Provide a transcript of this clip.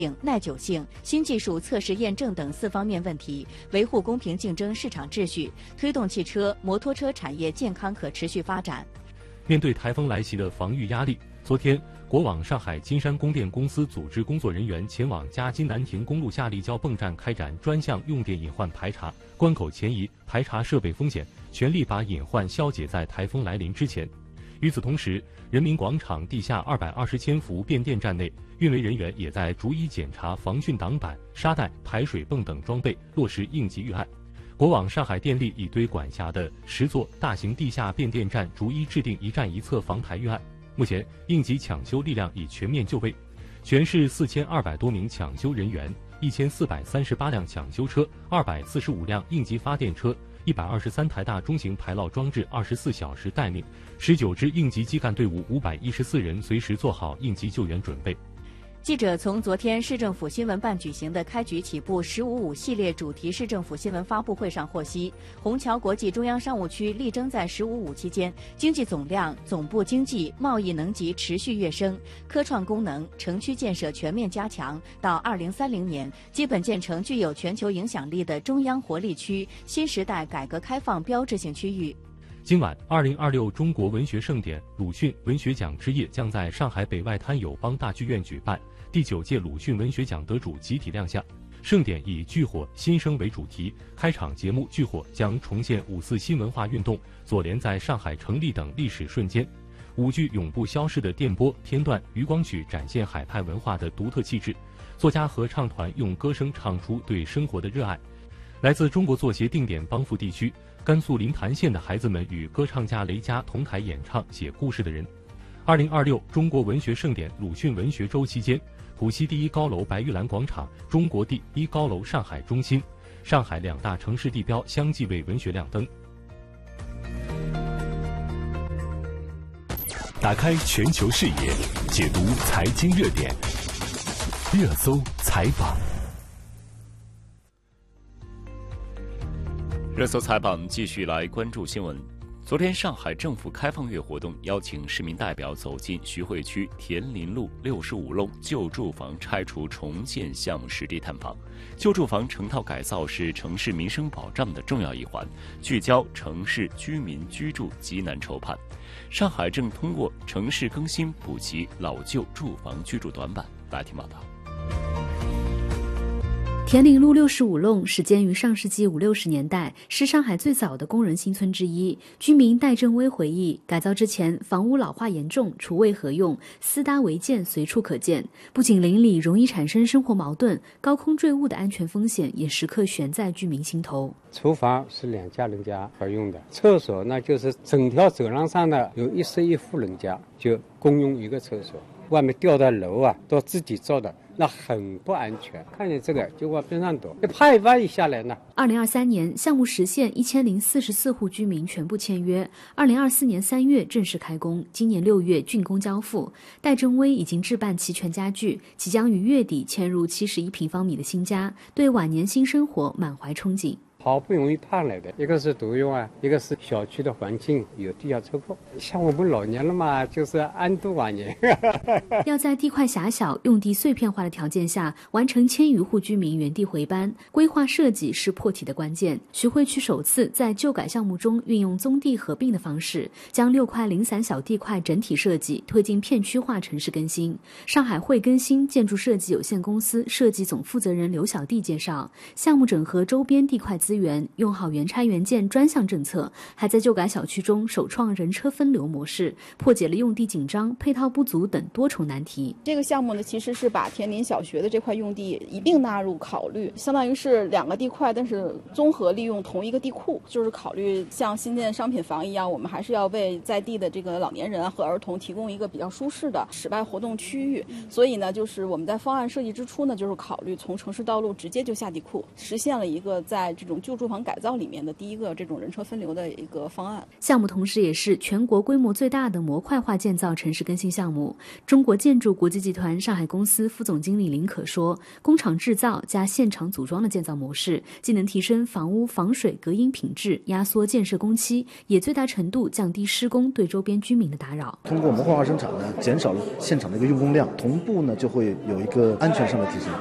耐久性、新技术测试验证等4方面问题，维护公平竞争市场秩序，推动汽车、摩托车产业健康可持续发展。 面对台风来袭的防御压力，昨天，国网上海金山供电公司组织工作人员前往嘉金南亭公路下立交泵站开展专项用电隐患排查，关口前移，排查设备风险，全力把隐患消解在台风来临之前。与此同时，人民广场地下220千伏变电站内，运维人员也在逐一检查防汛挡板、沙袋、排水泵等装备，落实应急预案。国网上海电力已对管辖的10座大型地下变电站逐一制定一站一侧防台预案。目前，应急抢修力量已全面就位，全市4200多名抢修人员，1438辆抢修车，245辆应急发电车，123台大中型排涝装置24小时待命，19支应急基干队伍514人随时做好应急救援准备。 记者从昨天市政府新闻办举行的开局起步“15.5”系列主题市政府新闻发布会上获悉，虹桥国际中央商务区力争在“15.5”期间，经济总量、总部经济、贸易能级持续跃升，科创功能、城区建设全面加强，到2030年，基本建成具有全球影响力的中央活力区、新时代改革开放标志性区域。 今晚，2026中国文学盛典鲁迅文学奖之夜将在上海北外滩友邦大剧院举办，第9届鲁迅文学奖得主集体亮相。盛典以炬火新生为主题，开场节目炬火将重现5·4新文化运动左联在上海成立等历史瞬间。5句永不消逝的电波、天段、渔光曲展现海派文化的独特气质。作家合唱团用歌声唱出对生活的热爱。来自中国作协定点帮扶地区甘肃临潭县的孩子们与歌唱家雷佳同台演唱《写故事的人》。2026中国文学盛典鲁迅文学周期间，浦西第1高楼白玉兰广场、中国第1高楼上海中心、上海2大城市地标相继为文学亮灯。 打开全球视野，解读财经热点，热搜采访。 热搜采访继续来关注新闻。昨天，上海政府开放月活动邀请市民代表走进徐汇区田林路65弄旧住房拆除重建项目实地探访。旧住房成套改造是城市民生保障的重要一环，聚焦城市居民居住急难愁盼。上海正通过城市更新补齐老旧住房居住短板。来听报道。 田林路65弄始建于上世纪50、60年代，是上海最早的工人新村之一。居民戴正威回忆，改造之前房屋老化严重，厨卫合用，私搭违建随处可见。不仅邻里容易产生生活矛盾，高空坠物的安全风险也时刻悬在居民心头。 厨房是2家人家合用的，厕所那就是整条走廊上的有1室1户人家就共用一个厕所，外面吊的楼啊都自己造的，那很不安全。看见这个就往边上躲，怕万一下来呢。 2023年项目实现1044户居民全部签约，2024年3月正式开工，今年6月竣工交付。戴正威已经置办齐全家具，即将于月底迁入71平方米的新家，对晚年新生活满怀憧憬。 好不容易盼来的，一个是独用啊，一个是小区的环境有地下车库。像我们老年了嘛，就是安度晚年。 要在地块狭小、用地碎片化的条件下，完成1000余户居民原地回班，规划设计是破题的关键。徐汇区首次在旧改项目中运用宗地合并的方式，将6块零散小地块整体设计推进片区化城市更新。上海汇更新建筑设计有限公司设计总负责人刘小弟介绍，项目整合周边地块资源，用好原拆原建专项政策，还在旧改小区中首创人车分流模式，破解了用地紧张、配套不足等多重难题。 这个项目呢，其实是把田林小学的这块用地一并纳入考虑，相当于是2个地块，但是综合利用同一个地库，就是考虑像新建商品房一样，我们还是要为在地的这个老年人和儿童提供一个比较舒适的室外活动区域。所以呢，就是我们在方案设计之初呢，就是考虑从城市道路直接就下地库，实现了一个在这种旧住房改造里面的第一个这种人车分流的一个方案。 项目同时也是全国规模最大的模块化建造城市更新项目。中国建筑国际集团上海公司副总经理林可说，工厂制造加现场组装的建造模式，既能提升房屋防水隔音品质，压缩建设工期，也最大程度降低施工对周边居民的打扰。 通过模块化生产呢，减少了现场的一个用工量，同步呢就会有一个安全上的提升。